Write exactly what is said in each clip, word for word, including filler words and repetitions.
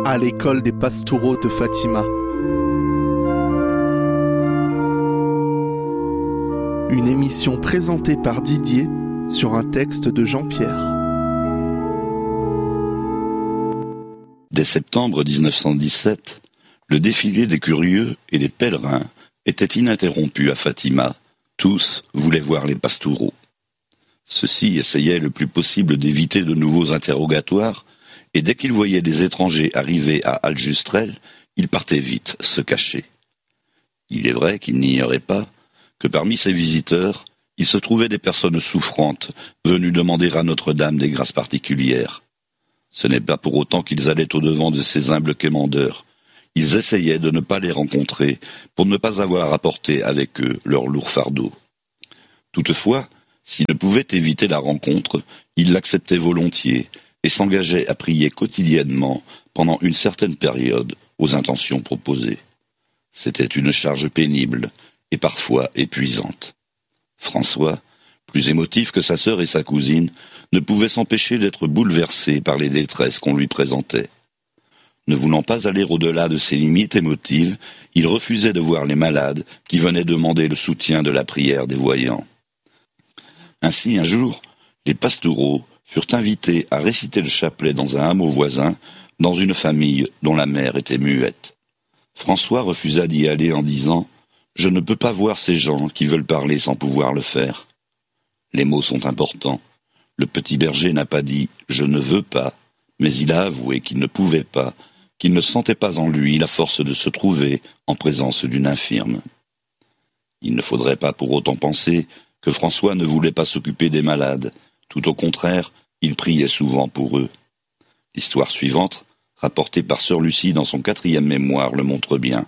à l'école des Pastoureaux de Fatima. Une émission présentée par Didier sur un texte de Jean-Pierre. Dès septembre dix-neuf cent dix-sept, le défilé des curieux et des pèlerins était ininterrompu à Fatima. Tous voulaient voir les Pastoureaux. Ceux-ci essayaient le plus possible d'éviter de nouveaux interrogatoires, et dès qu'ils voyaient des étrangers arriver à Aljustrel, ils partaient vite se cacher. Il est vrai qu'ils n'ignoraient pas que parmi ces visiteurs, il se trouvait des personnes souffrantes venues demander à Notre-Dame des grâces particulières. Ce n'est pas pour autant qu'ils allaient au-devant de ces humbles quémandeurs. Ils essayaient de ne pas les rencontrer pour ne pas avoir à porter avec eux leur lourd fardeau. Toutefois, s'ils ne pouvaient éviter la rencontre, ils l'acceptaient volontiers et s'engageaient à prier quotidiennement pendant une certaine période aux intentions proposées. C'était une charge pénible et parfois épuisante. François, plus émotif que sa sœur et sa cousine, ne pouvait s'empêcher d'être bouleversé par les détresses qu'on lui présentait. Ne voulant pas aller au-delà de ses limites émotives, il refusait de voir les malades qui venaient demander le soutien de la prière des voyants. Ainsi, un jour, les Pastoureaux furent invités à réciter le chapelet dans un hameau voisin, dans une famille dont la mère était muette. François refusa d'y aller en disant « Je ne peux pas voir ces gens qui veulent parler sans pouvoir le faire. » Les mots sont importants. Le petit berger n'a pas dit « je ne veux pas », mais il a avoué qu'il ne pouvait pas, qu'il ne sentait pas en lui la force de se trouver en présence d'une infirme. Il ne faudrait pas pour autant penser que François ne voulait pas s'occuper des malades. Tout au contraire, il priait souvent pour eux. L'histoire suivante, rapportée par sœur Lucie dans son quatrième mémoire, le montre bien.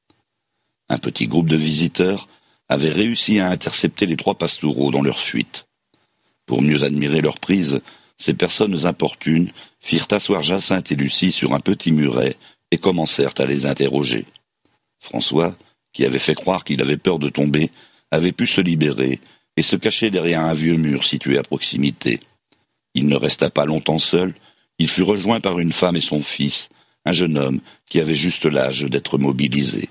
Un petit groupe de visiteurs avait réussi à intercepter les trois Pastoureaux dans leur fuite. Pour mieux admirer leur prise, ces personnes importunes firent asseoir Jacinthe et Lucie sur un petit muret et commencèrent à les interroger. François, qui avait fait croire qu'il avait peur de tomber, avait pu se libérer et se cacher derrière un vieux mur situé à proximité. Il ne resta pas longtemps seul, il fut rejoint par une femme et son fils, un jeune homme qui avait juste l'âge d'être mobilisé.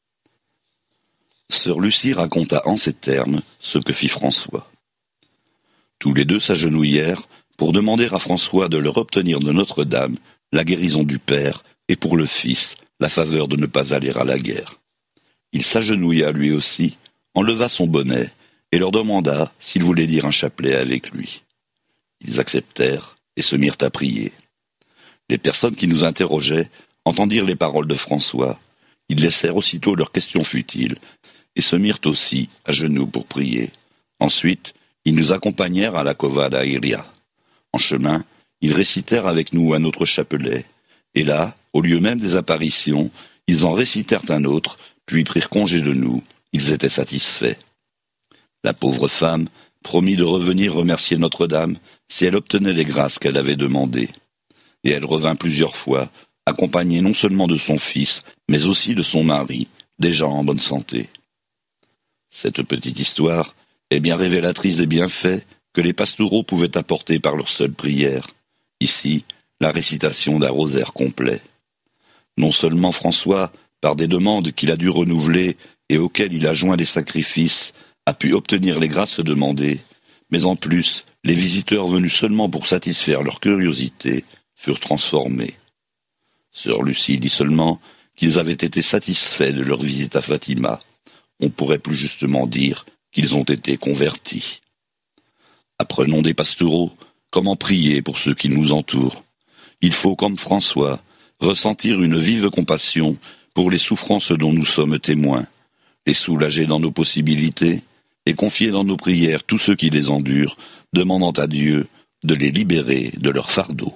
Sœur Lucie raconta en ces termes ce que fit François. Tous les deux s'agenouillèrent pour demander à François de leur obtenir de Notre-Dame la guérison du père et pour le fils la faveur de ne pas aller à la guerre. Il s'agenouilla lui aussi, enleva son bonnet et leur demanda s'ils voulaient dire un chapelet avec lui. Ils acceptèrent et se mirent à prier. Les personnes qui nous interrogeaient entendirent les paroles de François. Ils laissèrent aussitôt leurs questions futiles et se mirent aussi à genoux pour prier. Ensuite, ils nous accompagnèrent à la Cova da Iria. En chemin, ils récitèrent avec nous un autre chapelet. Et là, au lieu même des apparitions, ils en récitèrent un autre, puis prirent congé de nous. Ils étaient satisfaits. La pauvre femme promit de revenir remercier Notre-Dame si elle obtenait les grâces qu'elle avait demandées. Et elle revint plusieurs fois, accompagnée non seulement de son fils, mais aussi de son mari, déjà en bonne santé. Cette petite histoire est bien révélatrice des bienfaits que les Pastoureaux pouvaient apporter par leur seule prière. Ici, la récitation d'un rosaire complet. Non seulement François, par des demandes qu'il a dû renouveler et auxquelles il a joint des sacrifices, a pu obtenir les grâces demandées, mais en plus, les visiteurs venus seulement pour satisfaire leur curiosité furent transformés. Sœur Lucie dit seulement qu'ils avaient été satisfaits de leur visite à Fatima. On pourrait plus justement dire qu'ils ont été convertis. Apprenons des Pastoureaux comment prier pour ceux qui nous entourent. Il faut, comme François, ressentir une vive compassion pour les souffrances dont nous sommes témoins, les soulager dans nos possibilités et confier dans nos prières tous ceux qui les endurent, demandant à Dieu de les libérer de leur fardeau.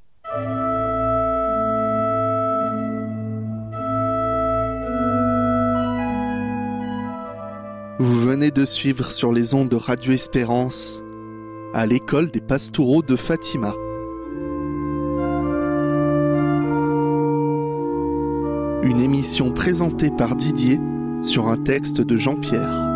Vous venez de suivre sur les ondes de Radio Espérance à l'école des Pastoureaux de Fatima. Une émission présentée par Didier sur un texte de Jean-Pierre.